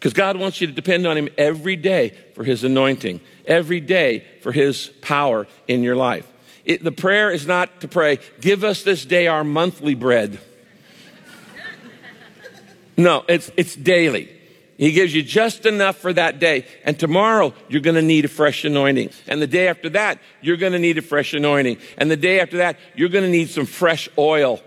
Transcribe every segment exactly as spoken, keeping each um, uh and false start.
Because God wants you to depend on him every day for his anointing, every day for his power in your life. It, the prayer is not to pray, give us this day our monthly bread. No, it's, it's daily. He gives you just enough for that day. And tomorrow, you're going to need a fresh anointing. And the day after that, you're going to need a fresh anointing. And the day after that, you're going to need some fresh oil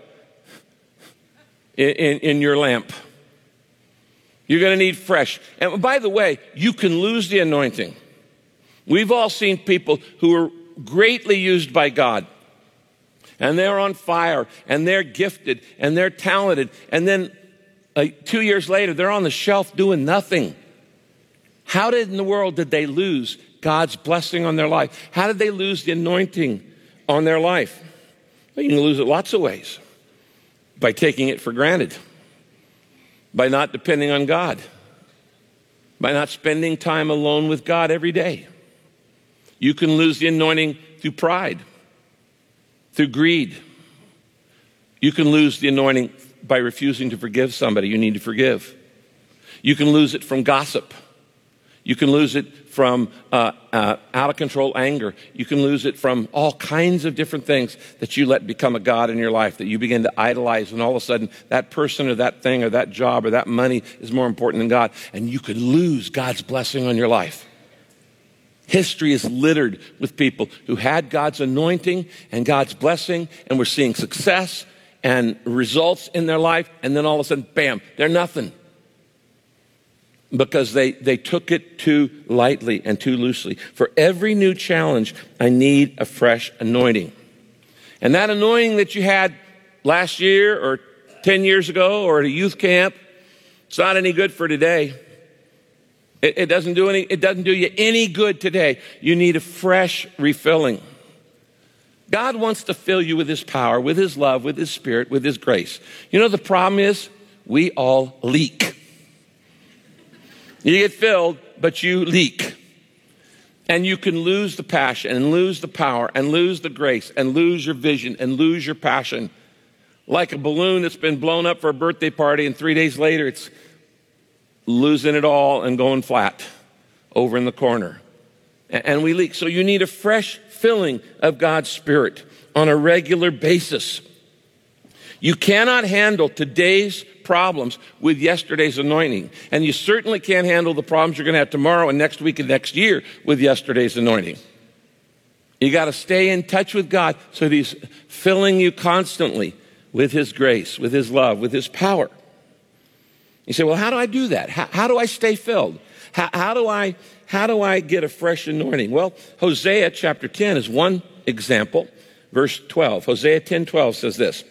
in, in, in your lamp. You're going to need fresh. And by the way, you can lose the anointing. We've all seen people who are greatly used by God. And they're on fire. And they're gifted. And they're talented. And then uh, two years later, they're on the shelf doing nothing. How did in the world did they lose God's blessing on their life? How did they lose the anointing on their life? Well, you can lose it lots of ways. By taking it for granted. By not depending on God. By not spending time alone with God every day. You can lose the anointing through pride, through greed. You can lose the anointing by refusing to forgive somebody you need to forgive. You can lose it from gossip. You can lose it from uh, uh, out of control anger. You can lose it from all kinds of different things that you let become a god in your life, that you begin to idolize, and all of a sudden that person or that thing or that job or that money is more important than God, and you could lose God's blessing on your life. History is littered with people who had God's anointing and God's blessing and were seeing success and results in their life, and then all of a sudden, bam, they're nothing. Because they, they took it too lightly and too loosely. For every new challenge, I need a fresh anointing. And that anointing that you had last year or ten years ago or at a youth camp, it's not any good for today. It, it doesn't do any, it doesn't do you any good today. You need a fresh refilling. God wants to fill you with his power, with his love, with his spirit, with his grace. You know, the problem is we all leak. You get filled, but you leak. And you can lose the passion and lose the power and lose the grace and lose your vision and lose your passion. Like a balloon that's been blown up for a birthday party, and three days later it's losing it all and going flat over in the corner. And we leak. So you need a fresh filling of God's Spirit on a regular basis. You cannot handle today's problems with yesterday's anointing. And you certainly can't handle the problems you're going to have tomorrow and next week and next year with yesterday's anointing. You got to stay in touch with God so that he's filling you constantly with his grace, with his love, with his power. You say, well, how do I do that? How, how do I stay filled? How, how do I, how do I get a fresh anointing? Well, Hosea chapter ten is one example. Verse twelve, Hosea ten twelve says this.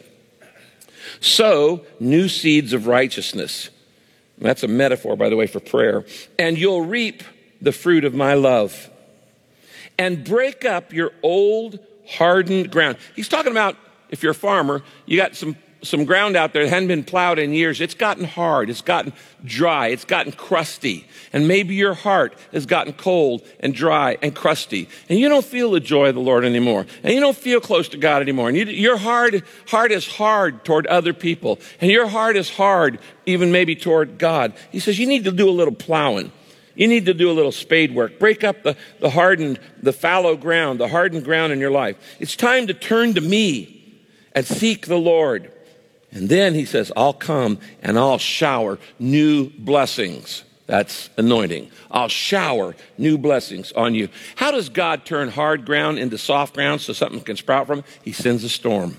Sow new seeds of righteousness. That's a metaphor, by the way, for prayer. And you'll reap the fruit of my love. And break up your old hardened ground. He's talking about if you're a farmer, you got some, some ground out there that hadn't been plowed in years. It's gotten hard. It's gotten dry. It's gotten crusty. And maybe your heart has gotten cold and dry and crusty. And you don't feel the joy of the Lord anymore. And you don't feel close to God anymore. And you, your heart, heart is hard toward other people. And your heart is hard even maybe toward God. He says you need to do a little plowing. You need to do a little spade work. Break up the, the hardened, the fallow ground, the hardened ground in your life. It's time to turn to me and seek the Lord. And then he says, I'll come and I'll shower new blessings. That's anointing. I'll shower new blessings on you. How does God turn hard ground into soft ground so something can sprout from it? He sends a storm.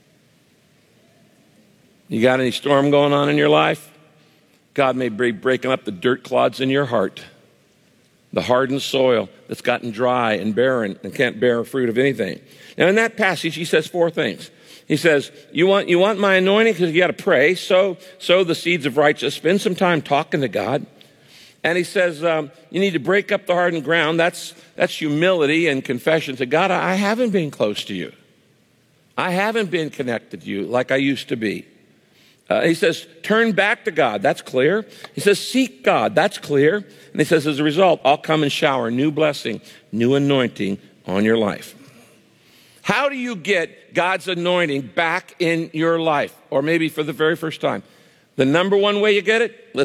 You got any storm going on in your life? God may be breaking up the dirt clods in your heart, the hardened soil that's gotten dry and barren and can't bear fruit of anything. Now in that passage, he says four things. He says, you want, you want my anointing? Because you got to pray. Sow, sow the seeds of righteousness. Spend some time talking to God. And he says, um, you need to break up the hardened ground. That's, that's humility and confession to God. I haven't been close to you. I haven't been connected to you like I used to be. Uh, he says, turn back to God. That's clear. He says, seek God. That's clear. And he says, as a result, I'll come and shower new blessing, new anointing on your life. How do you get God's anointing back in your life? Or maybe for the very first time. The number one way you get it, listen.